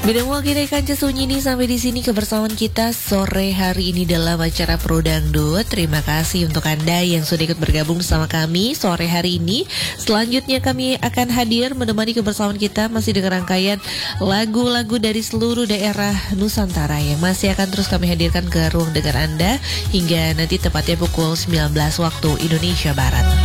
Bidang wakil Kanca Sunyi ini sampai di sini kebersamaan kita sore hari ini dalam acara Pro Dangdut. Terima kasih untuk Anda yang sudah ikut bergabung bersama kami sore hari ini. Selanjutnya kami akan hadir menemani kebersamaan kita masih dengan rangkaian lagu-lagu dari seluruh daerah Nusantara yang masih akan terus kami hadirkan ke ruang dengar Anda hingga nanti tepatnya pukul 19 waktu Indonesia Barat.